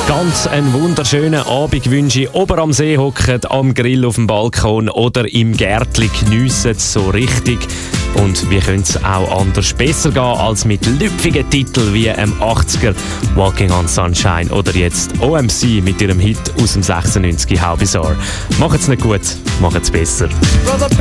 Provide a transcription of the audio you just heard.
Ganz einen wunderschönen Abend wünsche ich. Ober am See hocken, am Grill auf dem Balkon oder im Gärtli geniessen so richtig. Und wie könnte es auch anders besser gehen als mit lüpfigen Titeln wie im 80er Walking on Sunshine oder jetzt OMC mit ihrem Hit aus dem 96 How Bizarre. Macht's nicht gut, macht's besser.